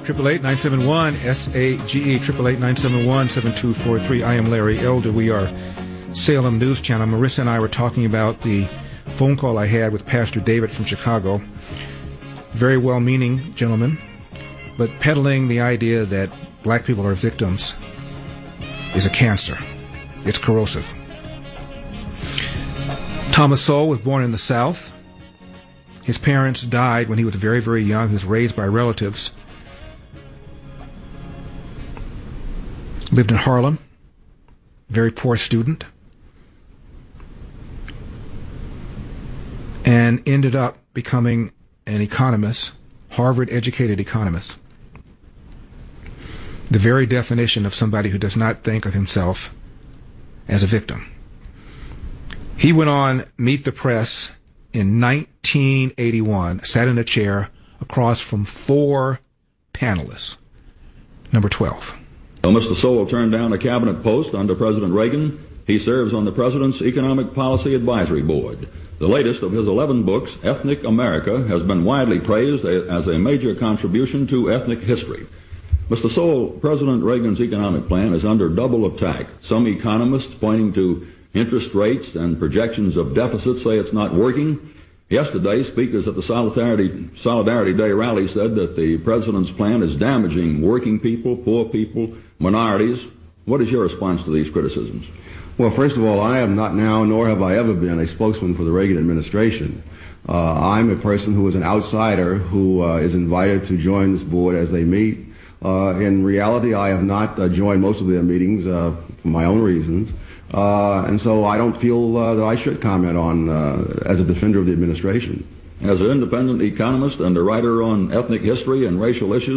888-971 SAGE 888-971-7243. I am Larry Elder. We are Salem News Channel. Marissa and I were talking about the phone call I had with Pastor David from Chicago. Very well-meaning gentleman, but peddling the idea that black people are victims is a cancer. It's corrosive. Thomas Sowell was born in the South. His parents died when he was very, very young. He was raised by relatives. Lived in Harlem. Very poor student. And ended up becoming an economist, Harvard-educated economist. The very definition of somebody who does not think of himself as a victim. He went on Meet the Press in 1981, sat in a chair across from 4 panelists. Number 12. Well, Mr. Sowell turned down a cabinet post under President Reagan. He serves on the President's Economic Policy Advisory Board. The latest of his 11 books, Ethnic America, has been widely praised as a major contribution to ethnic history. Mr. Sowell, President Reagan's economic plan is under double attack. Some economists pointing to interest rates and projections of deficits say it's not working. Yesterday, speakers at the Solidarity Day rally said that the President's plan is damaging working people, poor people, minorities. What is your response to these criticisms? Well, first of all, I am not now, nor have I ever been, a spokesman for the Reagan administration. I'm a person who is an outsider who is invited to join this board as they meet. In reality, I have not joined most of their meetings for my own reasons. And so I don't feel that I should comment on as a defender of the administration. As an independent economist and a writer on ethnic history and racial issues,